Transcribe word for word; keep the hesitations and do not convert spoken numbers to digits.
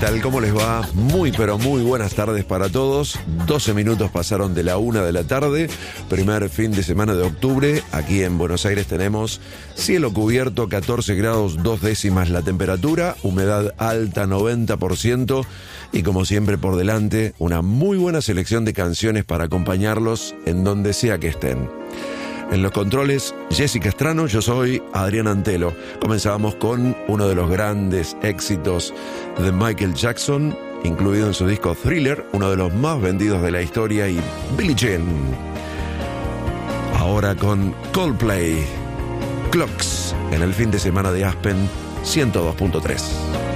tal? ¿Cómo les va? Muy pero muy buenas tardes para todos. doce minutos pasaron de la una de la tarde. Primer fin de semana de octubre. Aquí en Buenos Aires tenemos cielo cubierto, catorce grados, dos décimas la temperatura, humedad alta, noventa por ciento. Y como siempre por delante, una muy buena selección de canciones para acompañarlos en donde sea que estén. En los controles, Jessica Estrano, yo soy Adrián Antelo. Comenzamos con uno de los grandes éxitos de Michael Jackson, incluido en su disco Thriller, uno de los más vendidos de la historia, y Billie Jean. Ahora con Coldplay, Clocks, en el fin de semana de Aspen ciento dos punto tres.